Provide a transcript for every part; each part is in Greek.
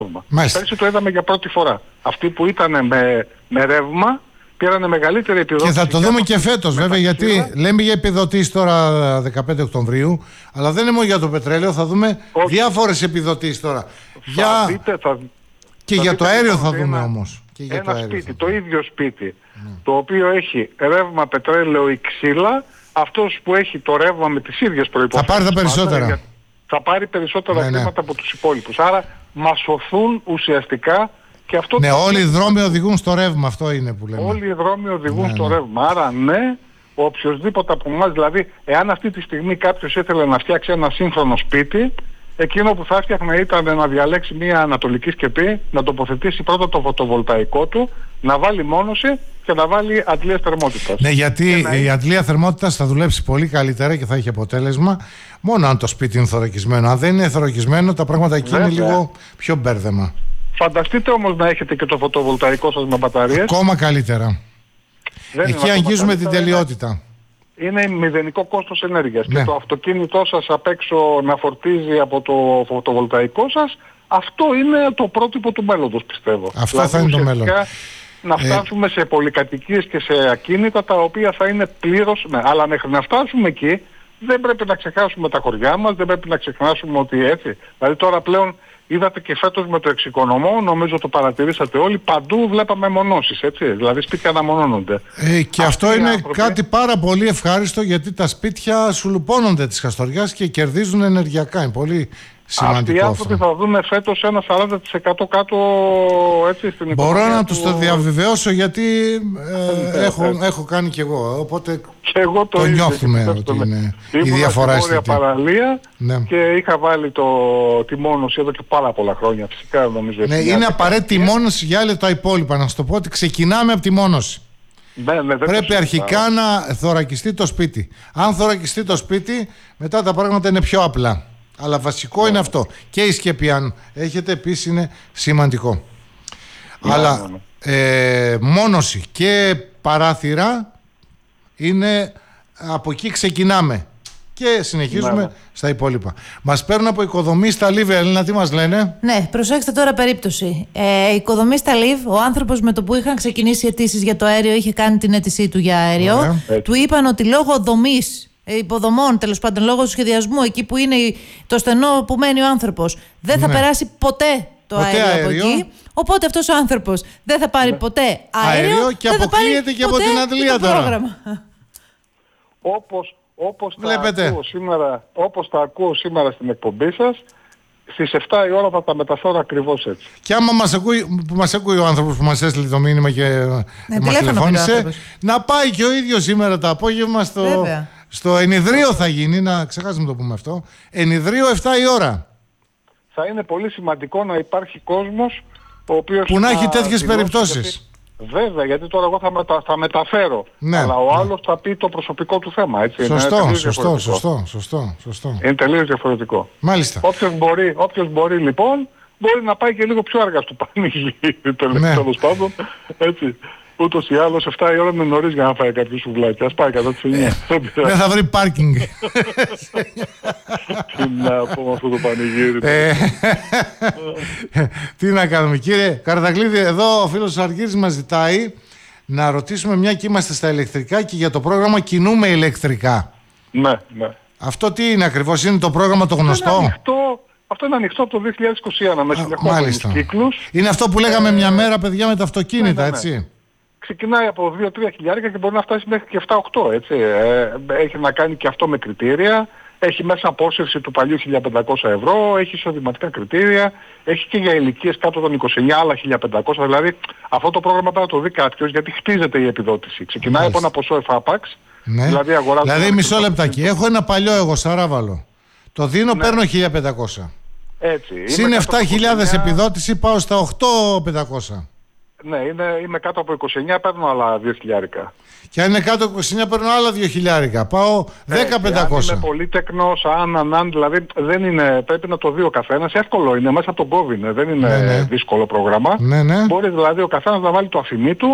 Πέρσι το είδαμε για πρώτη φορά. Αυτοί που ήταν με ρεύμα πήραν μεγαλύτερη επιδότηση. Και θα το δούμε και φέτος βέβαια, γιατί λέμε για επιδοτήσεις τώρα 15 Οκτωβρίου, αλλά δεν είναι μόνο για το πετρέλαιο, θα δούμε διάφορες επιδοτήσεις τώρα. Και για το αέριο θα δούμε όμως. Και για ένα σπίτι, το ίδιο σπίτι, το οποίο έχει ρεύμα, πετρέλαιο ή ξύλα, αυτός που έχει το ρεύμα με τις ίδιες προϋποθέσεις θα πάρει τα περισσότερα. Θα πάρει περισσότερα χρήματα από τους υπόλοιπους. Άρα μας σωθούν ουσιαστικά και αυτό. Ναι, όλοι οι δρόμοι οδηγούν στο ρεύμα, αυτό είναι που λέμε. Όλοι οι δρόμοι οδηγούν στο ρεύμα. Άρα ναι, οποιοσδήποτε από εμάς, δηλαδή, εάν αυτή τη στιγμή κάποιος ήθελε να φτιάξει ένα σύγχρονο σπίτι, εκείνο που θα έφτιαχνε ήταν να διαλέξει μια ανατολική σκεπή, να τοποθετήσει πρώτα το φωτοβολταϊκό του, να βάλει μόνωση και να βάλει αντλία θερμότητας. Ναι, γιατί η αντλία θερμότητας θα δουλέψει πολύ καλύτερα και θα έχει αποτέλεσμα μόνο αν το σπίτι είναι θωρακισμένο. Αν δεν είναι θωρακισμένο, τα πράγματα εκεί είναι λίγο πιο μπέρδεμα. Φανταστείτε όμως να έχετε και το φωτοβολταϊκό σας με μπαταρίες. Ακόμα καλύτερα. Εκεί αγγίζουμε την τελειότητα. Είναι μηδενικό κόστος ενέργειας. Και το αυτοκίνητό σας απ' έξω να φορτίζει από το φωτοβολταϊκό σας, αυτό είναι το πρότυπο του μέλλοντος, πιστεύω. Αυτό δηλαδή, θα είναι το μέλλον. Να φτάσουμε σε πολυκατοικίες και σε ακίνητα τα οποία θα είναι πλήρως. Ναι, αλλά μέχρι να φτάσουμε εκεί δεν πρέπει να ξεχάσουμε τα χωριά μας, δεν πρέπει να ξεχάσουμε ότι έτσι. Δηλαδή τώρα πλέον είδατε και φέτος με το εξοικονομώ, νομίζω το παρατηρήσατε όλοι, παντού βλέπαμε μονώσεις, έτσι, δηλαδή σπίτια αναμονώνονται. Και αυτό είναι κάτι πάρα πολύ ευχάριστο, γιατί τα σπίτια σουλουπώνονται της Χαστοριάς και κερδίζουν ενεργειακά, είναι πολύ σημαντικό. Αυτοί οι άνθρωποι θα δούμε φέτος ένα 40% κάτω, έτσι, στην οικονομία. Μπορώ να τους το διαβεβαιώσω, γιατί έχω κάνει κι εγώ, οπότε και εγώ το νιώθουμε ότι είναι η διαφορά στην παραλία και είχα βάλει τη μόνωση εδώ και πάρα πολλά χρόνια, φυσικά νομίζω. Ναι, είναι απαραίτητη η μόνωση για όλα τα υπόλοιπα, να σου το πω ότι ξεκινάμε από τη μόνωση. Πρέπει αρχικά να θωρακιστεί το σπίτι. Αν θωρακιστεί το σπίτι, μετά τα πράγματα είναι πιο απλά. Αλλά βασικό είναι αυτό. Και η σκέπη, αν έχετε, επίσης είναι σημαντικό. Αλλά μόνωση και παράθυρα είναι, από εκεί ξεκινάμε και συνεχίζουμε στα υπόλοιπα. Μας παίρνουν από οικοδομή στα Λίβ, Ελένα, τι μας λένε? Ναι, προσέξτε τώρα περίπτωση. Οικοδομή στα Λίβ, ο άνθρωπος με το που είχαν ξεκινήσει οι αιτήσεις για το αέριο είχε κάνει την αίτησή του για αέριο. Του είπαν ότι λόγω δομής, υποδομών, τέλος πάντων, λόγω του σχεδιασμού, εκεί που είναι το στενό που μένει ο άνθρωπος, δεν θα περάσει ποτέ το αέριο από εκεί. Οπότε αυτός ο άνθρωπος δεν θα πάρει ποτέ αέριο και αποκλείεται και από την αντλία τώρα. Όπως τα ακούω σήμερα στην εκπομπή σας, στις 7 η ώρα θα τα μεταφέρω ακριβώς έτσι. Και άμα μας ακούει ο άνθρωπος που μας έστειλε το μήνυμα και μας τηλεφώνησε, να πάει και ο ίδιος σήμερα το απόγευμα στο ενιδρίο, θα γίνει, να ξεχάσουμε το πούμε αυτό, ενιδρίο 7 η ώρα. Θα είναι πολύ σημαντικό να υπάρχει κόσμος ο οποίος που να έχει τέτοιες περιπτώσεις. Βέβαια, γιατί τώρα εγώ θα μεταφέρω, αλλά ο άλλος θα πει το προσωπικό του θέμα, έτσι. Σωστό. Είναι τελείως διαφορετικό. Μάλιστα. Όποιος μπορεί λοιπόν, μπορεί να πάει και λίγο πιο αργά στο πανηγύρι, τέλος πάντων, έτσι. Ούτως ή άλλως 7 η ώρα είναι νωρίς για να φάει κάποιο σουβλάκι. Ας πάει κατά τις 9. Δεν θα βρει πάρκινγκ. Τι να πω αυτό το πανηγύρι. Τι να κάνουμε, κύριε Καρδαγλίδη? Εδώ ο φίλος Αργύρης μας ζητάει να ρωτήσουμε, μια και είμαστε στα ηλεκτρικά και για το πρόγραμμα Κινούμε Ηλεκτρικά. Ναι. Αυτό τι είναι ακριβώς? Είναι το πρόγραμμα το γνωστό? Αυτό είναι ανοιχτό από το 2021 με συνεχόμενους κύκλους. Είναι αυτό που λέγαμε μια μέρα, παιδιά, με τα αυτοκίνητα, έτσι. Ξεκινάει από 2-3 χιλιάρικα και μπορεί να φτάσει μέχρι και 7-8, έτσι. Έχει να κάνει και αυτό με κριτήρια. Έχει μέσα απόσυρση του παλιού 1.500 ευρώ, έχει εισοδηματικά κριτήρια, έχει και για ηλικίες κάτω των 29 άλλα 1.500. Δηλαδή αυτό το πρόγραμμα πρέπει να το δει κάποιος, γιατί χτίζεται η επιδότηση. Ξεκινάει από ένα ποσό εφάπαξ. Ναι. Δηλαδή μισό λεπτάκι. Έχω ένα παλιό εγώ Σαράβαλο. Το δίνω, παίρνω 1.500. Έτσι. Συν 7.000 επιδότηση, πάω στα 8.500. Ναι, είμαι κάτω από 29, παίρνω άλλα 2 χιλιάρικα. Και αν είναι κάτω από 29, παίρνω άλλα 2 χιλιάρικα. Πάω 10.500. Είναι πολύ τεκνός, δηλαδή δεν είναι, πρέπει να το δει ο καθένας. Εύκολο είναι, μέσα από τον COVID είναι, δεν είναι δύσκολο πρόγραμμα. Ναι. Μπορεί δηλαδή ο καθένας να βάλει το αφημί του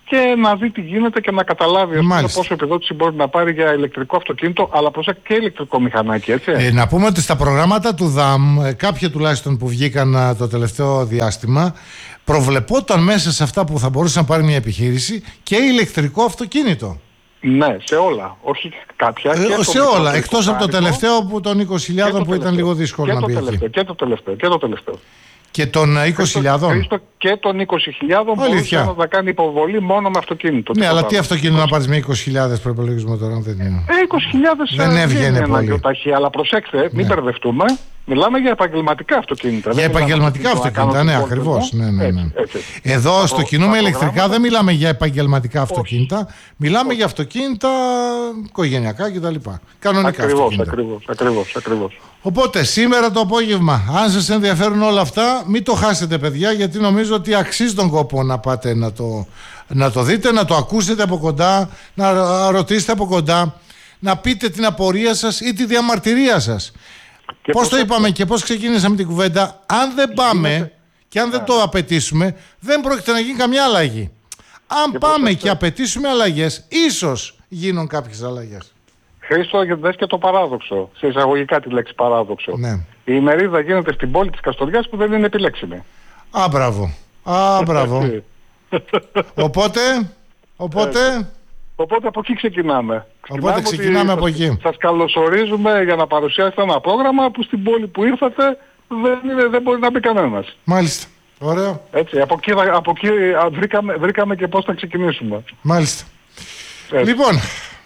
και να δει τι γίνεται και να καταλάβει πόσο επιδότηση μπορεί να πάρει για ηλεκτρικό αυτοκίνητο, αλλά προσέξτε και ηλεκτρικό μηχανάκι, έτσι. Να πούμε ότι στα προγράμματα του ΔΑΜ, κάποια τουλάχιστον που βγήκαν το τελευταίο διάστημα, προβλεπόταν μέσα σε αυτά που θα μπορούσε να πάρει μια επιχείρηση και ηλεκτρικό αυτοκίνητο. Ναι, σε όλα. Όχι κάποια. Σε όλα. Εκτός από το τελευταίο που των 20.000 που ήταν λίγο δύσκολο να πει εκεί. Και το τελευταίο. Και των 20.000. Και των 20.000 μπορούσε να κάνει υποβολή μόνο με αυτοκίνητο. Ναι, αλλά τι αυτοκίνητο να πάρεις με 20.000 προϋπολογισμό τώρα, δεν είναι. 20.000 δεν έβγαινε πολύ. Αλλά προσέξτε, μην μπερδευτούμε. Μιλάμε για επαγγελματικά αυτοκίνητα. Για επαγγελματικά αυτοκίνητα, ναι, ακριβώς. Ναι. Εδώ στο κοινό με ηλεκτρικά δεν μιλάμε για επαγγελματικά αυτοκίνητα. Μιλάμε για αυτοκίνητα οικογενειακά κτλ. Κανονικά αυτοκίνητα. Ακριβώς. Οπότε σήμερα το απόγευμα, αν σας ενδιαφέρουν όλα αυτά, μην το χάσετε, παιδιά, γιατί νομίζω ότι αξίζει τον κόπο να πάτε να το δείτε, να το ακούσετε από κοντά, να ρωτήσετε από κοντά, να πείτε την απορία σας ή τη διαμαρτυρία σας. Πώς το είπαμε και πώς ξεκίνησαμε την κουβέντα, αν δεν πάμε και αν δεν το απαιτήσουμε, δεν πρόκειται να γίνει καμιά αλλαγή. Αν πάμε και απαιτήσουμε αλλαγές, ίσως γίνουν κάποιες αλλαγές. Χρήστο, δες και το παράδοξο, σε εισαγωγικά τη λέξη παράδοξο. Ναι. Η ημερίδα γίνεται στην πόλη της Καστοριάς που δεν είναι επιλέξιμη. Μπράβο. Οπότε από εκεί ξεκινάμε. Ξεκινάμε από εκεί. Σας καλωσορίζουμε για να παρουσιάσετε ένα πρόγραμμα που στην πόλη που ήρθατε δεν μπορεί να μπει κανένας. Μάλιστα. Ωραία. Έτσι, από εκεί βρήκαμε και πώς θα ξεκινήσουμε. Μάλιστα. Έτσι. Λοιπόν,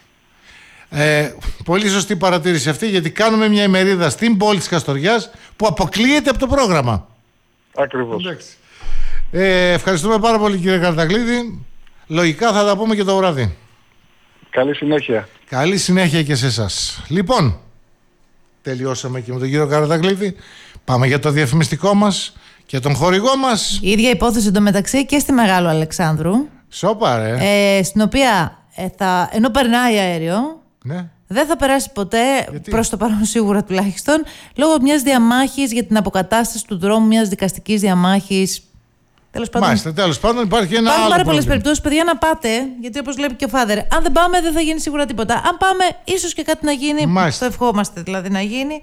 πολύ σωστή παρατήρηση αυτή, γιατί κάνουμε μια ημερίδα στην πόλη της Καστοριάς που αποκλείεται από το πρόγραμμα. Ακριβώς. Ευχαριστούμε πάρα πολύ, κύριε Καραταγλίδη. Λογικά θα τα πούμε και το βράδυ. Καλή συνέχεια. Καλή συνέχεια και σε εσάς. Λοιπόν, τελειώσαμε και με τον κύριο Καραταγλίδη. Πάμε για το διαφημιστικό μας και τον χορηγό μας. Η ίδια υπόθεση εντωμεταξύ και στη Μεγάλου Αλεξάνδρου. Σόπα, στην οποία ενώ περνάει αέριο, ναι, δεν θα περάσει ποτέ, προς το παρόν σίγουρα τουλάχιστον, λόγω μιας διαμάχης για την αποκατάσταση του δρόμου, μιας δικαστικής διαμάχης. Τέλος πάντων υπάρχει ένα άλλο. Υπάρχουν πάρα πολλές περιπτώσεις, παιδιά, να πάτε, γιατί όπως λέει και ο Φάδερ, αν δεν πάμε δεν θα γίνει σίγουρα τίποτα. Αν πάμε, ίσως και κάτι να γίνει. Μάλιστα. Το ευχόμαστε δηλαδή να γίνει.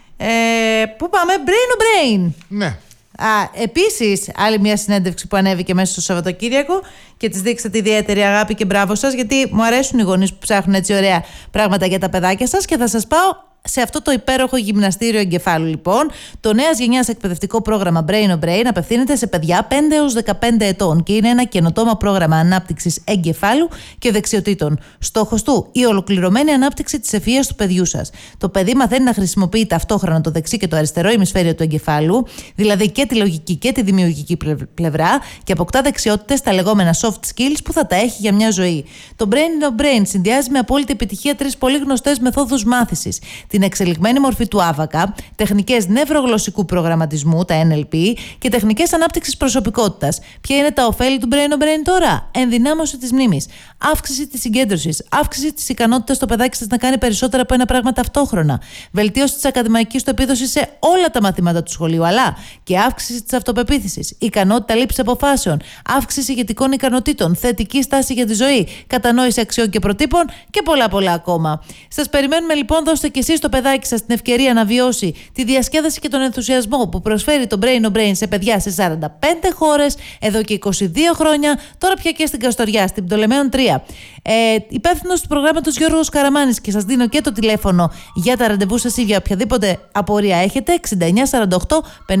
Πού πάμε, brain on brain. Ναι. Επίσης, άλλη μια συνέντευξη που ανέβηκε μέσα στο Σαββατοκύριακο και της δείξατε ιδιαίτερη αγάπη και μπράβο σας, γιατί μου αρέσουν οι γονείς που ψάχνουν έτσι ωραία πράγματα για τα παιδάκια σας και θα σας πάω σε αυτό το υπέροχο γυμναστήριο εγκεφάλου. Λοιπόν, το νέας γενιάς εκπαιδευτικό πρόγραμμα Brain on Brain απευθύνεται σε παιδιά 5 έως 15 ετών και είναι ένα καινοτόμα πρόγραμμα ανάπτυξης εγκεφάλου και δεξιοτήτων. Στόχος του, η ολοκληρωμένη ανάπτυξη της ευφυΐας του παιδιού σας. Το παιδί μαθαίνει να χρησιμοποιεί ταυτόχρονα το δεξί και το αριστερό ημισφαίριο του εγκεφάλου, δηλαδή και τη λογική και τη δημιουργική πλευρά, και αποκτά δεξιότητες, τα λεγόμενα soft skills, που θα τα έχει για μια ζωή. Το Brain on Brain συνδυάζει με απόλυτη επιτυχία 3 πολύ γνωστές μεθόδους μάθησης. Την εξελιγμένη μορφή του άβακα, τεχνικές νευρογλωσσικού προγραμματισμού, τα NLP, και τεχνικές ανάπτυξης προσωπικότητας. Ποια είναι τα ωφέλη του Brain on Brain τώρα? Ενδυνάμωση της μνήμης, αύξηση της συγκέντρωσης, αύξηση της ικανότητας στο παιδάκι σας να κάνει περισσότερα από ένα πράγμα ταυτόχρονα, βελτίωση της ακαδημαϊκής του επίδοσης σε όλα τα μαθήματα του σχολείου, αλλά και αύξηση της αυτοπεποίθησης, ικανότητα λήψης αποφάσεων, αύξηση ηγετικών ικανοτήτων, θετική στάση για τη ζωή, κατανόηση αξιών και προτύπων και πολλά ακόμα. Σας περιμένουμε λοιπόν, δώστε και εσείς στο παιδάκι σας την ευκαιρία να βιώσει τη διασκέδαση και τον ενθουσιασμό που προσφέρει το Brain on Brain σε παιδιά σε 45 χώρες εδώ και 22 χρόνια, τώρα πια και στην Καστοριά, στην Πτολεμαίων 3. Υπεύθυνος του προγράμματος Γιώργος Καραμάνης, και σας δίνω και το τηλέφωνο για τα ραντεβού σας ή για οποιαδήποτε απορία έχετε, 6948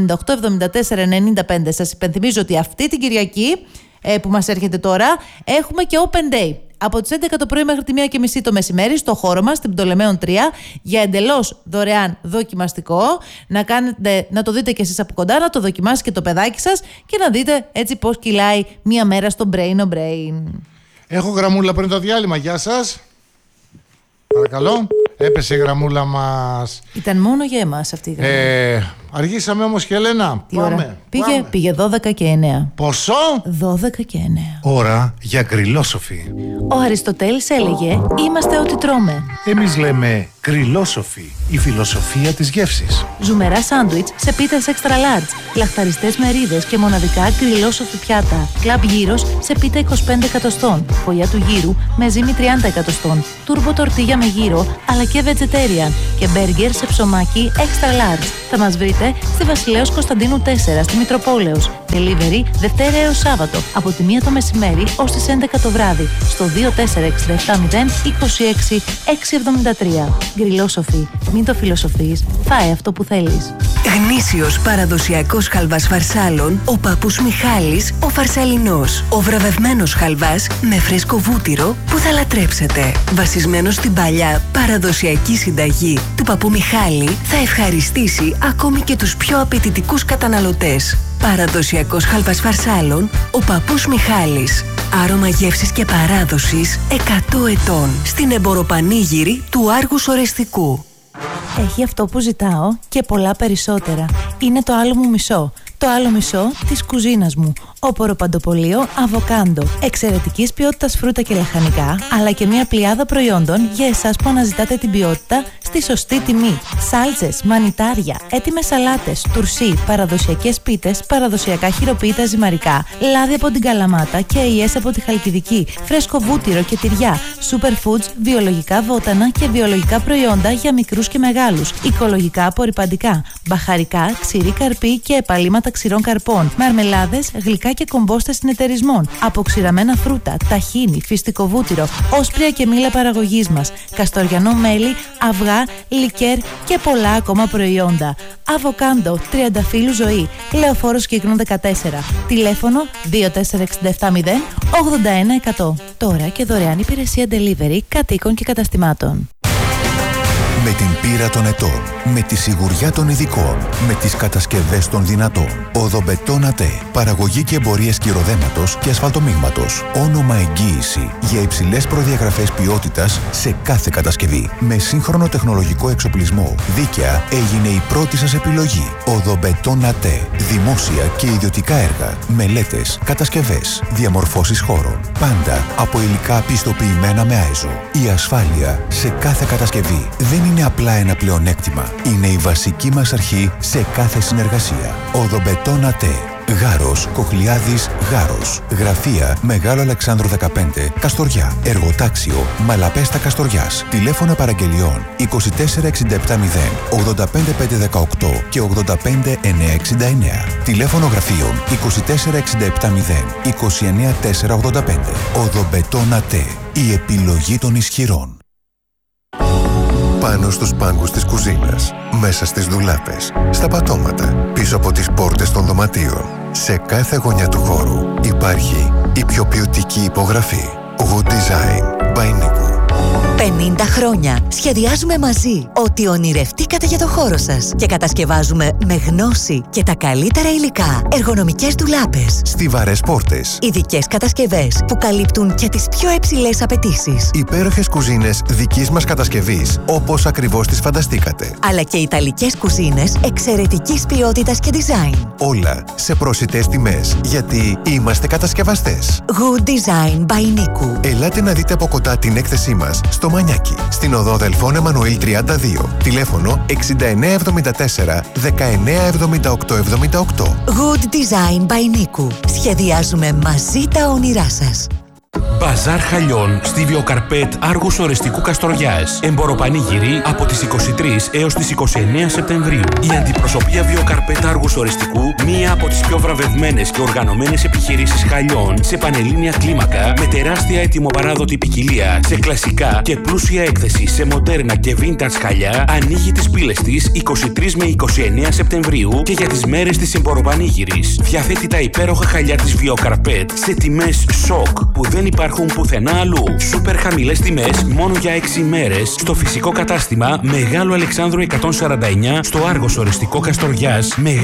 5874 95. Σας υπενθυμίζω ότι αυτή την Κυριακή που μας έρχεται τώρα έχουμε και Open Day. Από τις 11 το πρωί μέχρι τη 1:30 το μεσημέρι στο χώρο μας, στην Πτολεμαίων 3, για εντελώς δωρεάν δοκιμαστικό. Να το δείτε και εσείς από κοντά, να το δοκιμάσει και το παιδάκι σας και να δείτε έτσι πώς κυλάει μία μέρα στο Brain on Brain. Έχω γραμμούλα πριν το διάλειμμα. Γεια σας. Παρακαλώ. Έπεσε η γραμμούλα μας. Ήταν μόνο για εμάς αυτή η γραμμούλα. Αργήσαμε όμως και Ελένα. Πάμε. Πήγε 12 και 9. Πόσο? 12 και 9. Ώρα για γκριλόσοφοι. Ο Αριστοτέλης έλεγε «Είμαστε ό,τι τρώμε». Εμείς λέμε γκριλόσοφοι, η φιλοσοφία της γεύσης. Ζουμερά σάντουιτς σε πίτες extra large, λαχταριστές μερίδες και μοναδικά γκριλόσοφοι πιάτα. Κλαμπ γύρος σε πίτα 25 εκατοστών, φωλιά του γύρου με ζύμη 30 εκατοστών, τούρμπο τορτίγια με γύρο αλλά και vegetarian και μπέργκερ σε ψωμάκι extra large. Θα μας βρείτε στη Βασιλέως Κωνσταντίνου 4 στη Μητροπόλεως. Delivery Δευτέρα έως Σάββατο από τη 1 το μεσημέρι ως τις 11 το βράδυ στο 24670 26 673. Γκριλόσοφοι. Μην το φιλοσοφείς, φάε αυτό που θέλεις. Γνήσιος παραδοσιακός χαλβάς φαρσάλων, ο παππούς Μιχάλης, ο Φαρσαλινός. Ο βραβευμένος χαλβάς με φρέσκο βούτυρο που θα λατρέψετε. Βασισμένος στην παλιά παραδοσιακή συνταγή του παππού Μιχάλη, θα ευχαριστήσει ακόμη και τους πιο απαιτητικούς καταναλωτές. Παραδοσιακός χαλβάς φαρσάλων, ο παππούς Μιχάλης. Άρωμα γεύσης και παράδοσης 100 ετών. Στην εμποροπανήγυρη του Άργους Ορεστικού. Έχει αυτό που ζητάω και πολλά περισσότερα. Είναι το άλλο μου μισό. Το άλλο μισό της κουζίνας μου. Όπορο παντοπολείο αβοκάντο. Εξαιρετικής ποιότητας φρούτα και λαχανικά, αλλά και μια πλειάδα προϊόντων για εσάς που αναζητάτε την ποιότητα στη σωστή τιμή. Σάλτσες, μανιτάρια, έτοιμες σαλάτες, τουρσί, παραδοσιακές πίτες, παραδοσιακά χειροποίητα ζυμαρικά, λάδι από την Καλαμάτα και αειές από τη Χαλκιδική, φρέσκο βούτυρο και τυριά, superfoods, βιολογικά βότανα και βιολογικά προϊόντα για μικρούς και μεγάλους, οικολογικά απορρυπαντικά, μπαχαρικά, ξηρή καρπή και επαλήματα ξηρών καρπών, μαρμελάδες, γλυκά και κομπόστες συνεταιρισμών, αποξηραμένα φρούτα, ταχίνι, φυστικό βούτυρο, όσπρια και μήλα παραγωγής μας, καστοριανό μέλι, αυγά, λικέρ και πολλά ακόμα προϊόντα. Αβοκάντο, τριανταφύλου ζωή, Λεωφόρος Κύκνου 14. Τηλέφωνο 24670 81100. Τώρα και δωρεάν υπηρεσία delivery κατοίκων και καταστημάτων. Με την πείρα των ετών, με τη σιγουριά των ειδικών, με τις κατασκευές των δυνατών. Οδομπετόν ΑΤΕ. Παραγωγή και εμπορία σκυροδέματος και ασφαλτομίγματος. Όνομα εγγύηση για υψηλές προδιαγραφές ποιότητας σε κάθε κατασκευή. Με σύγχρονο τεχνολογικό εξοπλισμό. Δίκαια έγινε η πρώτη σας επιλογή. Οδομπετόν ΑΤΕ. Δημόσια και ιδιωτικά έργα. Μελέτες, κατασκευές, διαμορφώσεις χώρων. Πάντα από υλικά πιστοποιημένα με ΆΕΖΟ. Η ασφάλεια σε κάθε κατασκευή δεν είναι απλά ένα πλεονέκτημα. Είναι η βασική μας αρχή σε κάθε συνεργασία. Οδομπετόν ΑΤΕ. Γάρος, Κοχλιάδης, Γάρος. Γραφεία Μεγάλο Αλεξάνδρου 15, Καστοριά. Εργοτάξιο Μαλαπέστα Καστοριάς. Τηλέφωνα παραγγελιών 24670 85518 και 85969. Τηλέφωνο γραφείων 24670 29485. Οδομπετόν ΑΤΕ. Η επιλογή των ισχυρών. Πάνω στους πάγκους της κουζίνας, μέσα στις ντουλάπες, στα πατώματα, πίσω από τις πόρτες των δωματίων. Σε κάθε γωνιά του χώρου υπάρχει η πιο ποιοτική υπογραφή. Good Design by Nico. 50 χρόνια σχεδιάζουμε μαζί ό,τι ονειρευτήκατε για το χώρο σας και κατασκευάζουμε με γνώση και τα καλύτερα υλικά εργονομικές ντουλάπες, Στιβαρές πόρτες, ειδικές κατασκευές που καλύπτουν και τις πιο υψηλές απαιτήσεις, υπέροχες κουζίνες δικής μας κατασκευής όπως ακριβώς τις φανταστήκατε, αλλά και ιταλικές κουζίνες εξαιρετικής ποιότητας και design. Όλα σε προσιτές τιμές, γιατί είμαστε κατασκευαστές. Good Design by Nico. Ελάτε να δείτε από κοντά την έκθεσή μας στο Μανιάκι, στην οδό Δελφών Εμμανουήλ 32, τηλέφωνο 6974 197878. Good Design by Nico. Σχεδιάζουμε μαζί τα όνειρά σας. Μπαζάρ Χαλιών στη Βιοκαρπέτ Άργους Ορεστικού Καστοριάς. Εμποροπανήγυρη από τις 23 έως τις 29 Σεπτεμβρίου. Η αντιπροσωπεία Βιοκαρπέτ Άργους Ορεστικού, μία από τις πιο βραβευμένες και οργανωμένες επιχειρήσεις χαλιών σε πανελλήνια κλίμακα, με τεράστια ετοιμοπαράδοτη ποικιλία σε κλασικά και πλούσια έκθεση σε μοντέρνα και vintage χαλιά, ανοίγει τις πύλες της 23 με 29 Σεπτεμβρίου και για τις μέρες της εμποροπανήγυρης. Διαθέτει τα υπέροχα χαλιά της Βιοκαρπέτ σε τιμές σοκ που δεν υπάρχουν πουθενά αλλού. Σούπερ χαμηλές τιμές μόνο για 6 ημέρες στο φυσικό κατάστημα Μεγάλο Αλεξάνδρου 149 στο Άργος Ορεστικό Καστοριάς.